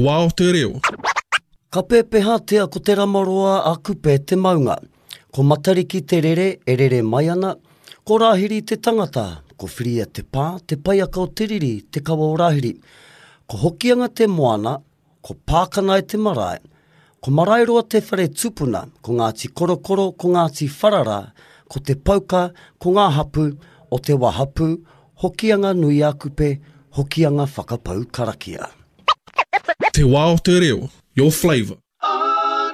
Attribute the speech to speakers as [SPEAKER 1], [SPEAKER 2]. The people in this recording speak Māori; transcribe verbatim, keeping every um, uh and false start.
[SPEAKER 1] wā o te reo.
[SPEAKER 2] Ka pēpeha tea ko te ramaroa a kupe te maunga. Ko matariki te rere, e rere mai ana. Ko rāhiri te tangata, ko whiria te pā, te paiaka o te riri, te kawa o rāhiri. Ko hokianga te moana, ko pākana e te marae. Ko marae roa te whare tupuna, ko Ngāti Korokoro, ko Ngāti Wharara, ko te pauka, ko ngā hapu, o te wahapu, hokianga nui a kupe, hokianga whakapau karakia.
[SPEAKER 1] Te wā o te reo, your flavour.